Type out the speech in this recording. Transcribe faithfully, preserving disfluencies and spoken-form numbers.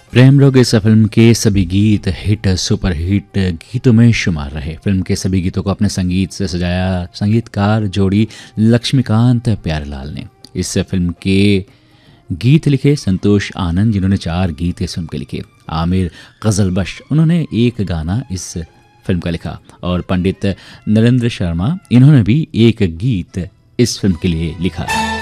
प्रेम रोग इस फिल्म के सभी गीत हिट सुपर हिट गीतों में शुमार रहे। फिल्म के सभी गीतों को अपने संगीत से सजाया संगीतकार जोड़ी लक्ष्मीकांत प्यारेलाल ने। इस फिल्म के गीत लिखे संतोष आनंद, जिन्होंने चार गीत इस फिल्म के लिखे। आमिर गजलबश, उन्होंने एक गाना इस फिल्म का लिखा और पंडित नरेंद्र शर्मा, इन्होंने भी एक गीत इस फिल्म के लिए लिखा।